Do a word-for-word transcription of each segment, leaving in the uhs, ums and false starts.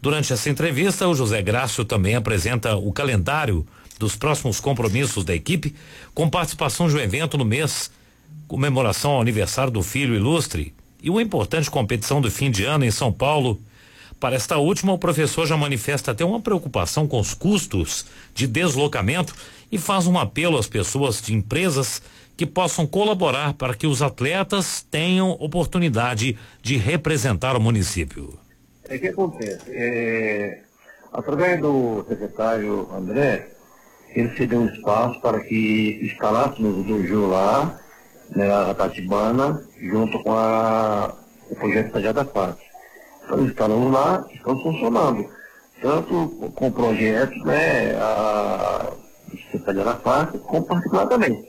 Durante essa entrevista, o José Grácio também apresenta o calendário dos próximos compromissos da equipe, com participação de um evento no mês, comemoração ao aniversário do filho ilustre e uma importante competição do fim de ano em São Paulo. Para esta última, o professor já manifesta até uma preocupação com os custos de deslocamento e faz um apelo às pessoas de empresas que possam colaborar para que os atletas tenham oportunidade de representar o município. É que acontece, é, através do secretário André, ele cedeu um espaço para que instalássemos o dojo lá, né, a Tatibana, junto com a, o projeto Estagiário da Paz. Então, instalamos lá, estamos funcionando, tanto com projetos, né, a Secretaria da Paz, como particular também.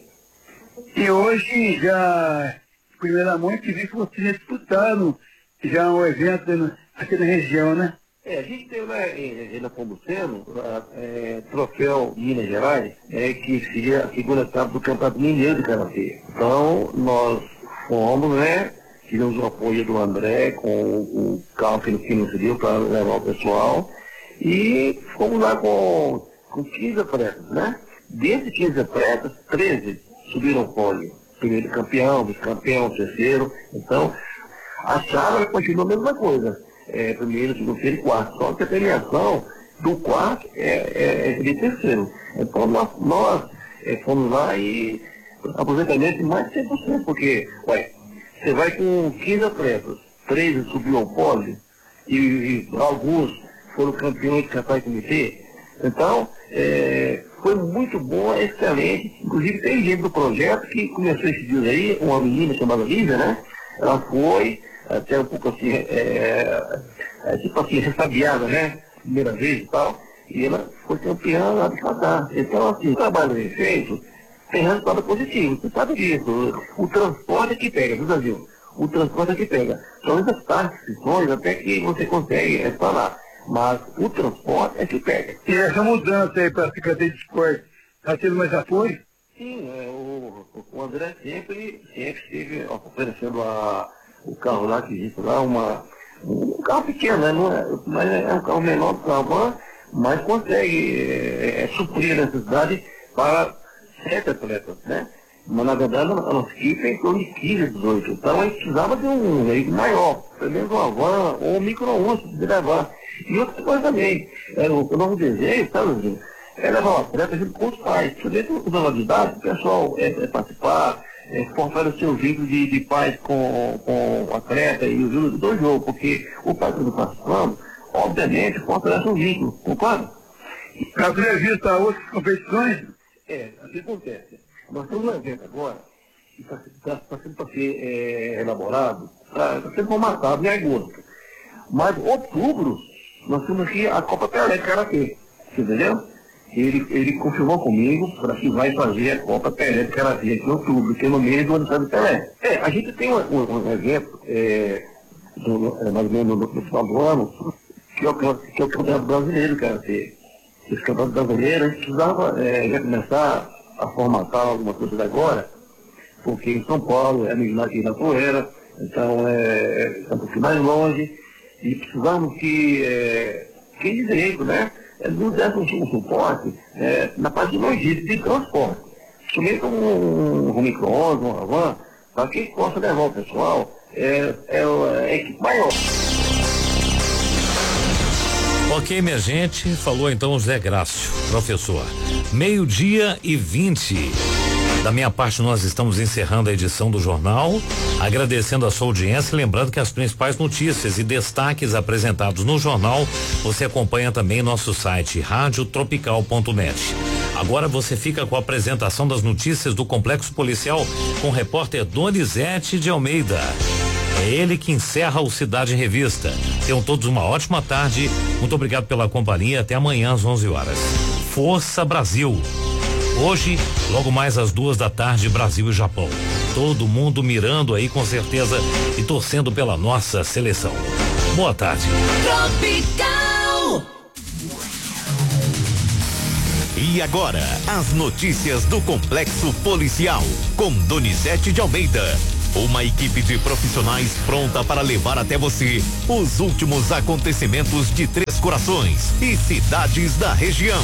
E hoje, já, primeiramente, vi que vocês disputaram já um evento aqui na região, né? É, a gente tem lá em Regina Pombuceno, é, troféu Minas Gerais, é, que seria a segunda etapa do Campeonato Mineiro de Karatê. Então, nós fomos, né, tivemos o apoio do André com o, o carro que ele nos deu para levar o pessoal, e fomos lá com, com quinze atletas, né? Desses quinze atletas, treze subiram ao pódio. Primeiro campeão, vice-campeão, terceiro. Então, a chave continua a mesma coisa. É, primeiro, segundo, terceiro e quarto. Só que a premiação do quarto é, é, é de terceiro. Então, nós, nós é, fomos lá e aproveitamento de mais de cem por cento, porque, ué, você vai com quinze atletas, treze subiu ao pódio, e, e alguns foram campeões de campeonato comitê. Então, é, foi muito bom, excelente. Inclusive, tem gente do projeto que começou esses dias aí, uma menina chamada Lívia, né? Ela foi, até um pouco assim, é, é, tipo assim, ressabiada, né? Primeira vez e tal. E ela foi campeã lá de Catar. Então, assim, o trabalho bem feito tem resultado positivo. Você sabe disso. O, o transporte é que pega, viu, Brasil? O transporte é que pega. São essas participações até que você consegue é, falar. Mas o transporte é que pega. E essa mudança aí para a Secretaria de Esporte, está tendo mais apoio? Sim, é, o, o André sempre, sempre esteve oferecendo a, o carro lá que existe lá, uma, um carro pequeno, né? Não é, mas é um carro menor do carro, mas consegue é, é, suprir a necessidade para sete atletas, né? Mas na verdade a nossa equipe é em torno de quinze, dezoito. Então a gente precisava de um veículo maior, pelo menos uma van ou um micro-ônibus de levar. E outra coisa também, é, o, o nosso desejo, sabe, Brasil, é levar o atleta junto com os pais. Porque dentro da modalidade, o pessoal é, é participar, é, fortalecer o vínculo de, de pais com, com o atleta e o vínculo do jogo, porque o pai que está participando, obviamente, fortalece o vínculo, concorda? Está previsto a outras competições? É, o que acontece? Nós temos um evento agora, que está tá, tá sendo para ser é, elaborado, está tá sendo formatado em agosto. Mas em outubro, nós temos aqui a Copa Pelé de Karatê, entendeu? Ele, ele confirmou comigo para que vai fazer a Copa Pelé de Karatê aqui em outubro, que é no mês do aniversário do Pelé. É, a gente tem um, um, um evento, é, do, é, mais ou menos no, no final do ano, que é o, que é o Campeonato Brasileiro de Karatê. Esse Campeonato Brasileiro, a gente precisava é, já começar a formatar alguma coisa agora, porque em São Paulo, é aqui na Poeira, então é, é um pouquinho mais longe, e precisamos que é, quem de direito, né, nos desse um, um suporte é, na parte de logística de transporte. Somente um, um, um micro-ônibus, uma van, para que possa levar o pessoal, é, é, é a equipe maior. Ok, minha gente, falou então o Zé Grácio, professor. Meio-dia e vinte. Da minha parte, nós estamos encerrando a edição do jornal, agradecendo a sua audiência e lembrando que as principais notícias e destaques apresentados no jornal você acompanha também em nosso site rádio tropical ponto net. Agora você fica com a apresentação das notícias do Complexo Policial com o repórter Donizete de Almeida. É ele que encerra o Cidade em Revista. Tenham todos uma ótima tarde. Muito obrigado pela companhia. Até amanhã às onze horas. Força Brasil. Hoje, logo mais às duas da tarde, Brasil e Japão. Todo mundo mirando aí com certeza e torcendo pela nossa seleção. Boa tarde. Tropical. E agora, as notícias do Complexo Policial com Donizete de Almeida. Uma equipe de profissionais pronta para levar até você os últimos acontecimentos de Três Decorações e cidades da região.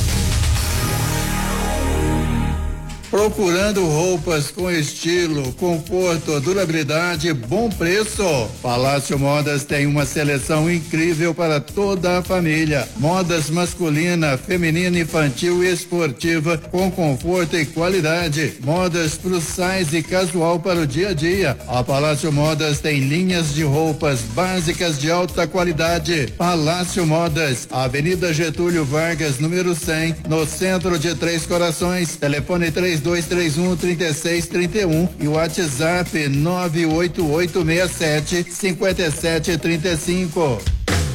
Procurando roupas com estilo, conforto, durabilidade e bom preço? Palácio Modas tem uma seleção incrível para toda a família. Modas masculina, feminina, infantil e esportiva com conforto e qualidade. Modas plus size e casual para o dia a dia. A Palácio Modas tem linhas de roupas básicas de alta qualidade. Palácio Modas, Avenida Getúlio Vargas, número cem, no centro de Três Corações. Telefone três dois três um, três seis três um e o WhatsApp nove oito oito seis sete, cinco sete três cinco.